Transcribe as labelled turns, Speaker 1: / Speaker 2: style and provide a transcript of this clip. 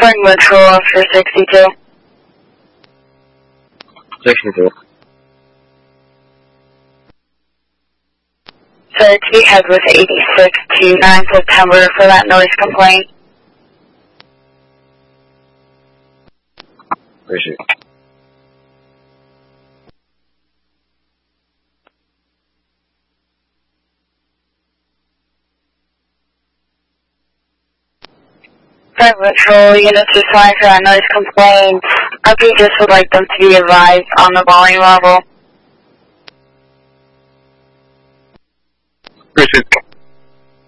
Speaker 1: Fragment Patrol for 62.
Speaker 2: 62.
Speaker 1: Sir, to be head with 86 to 9 September for that noise complaint.
Speaker 2: Appreciate it.
Speaker 1: Fragment Patrol units assigned for that noise complaint. RP just would like them to be advised on the volume level.
Speaker 2: Appreciate it.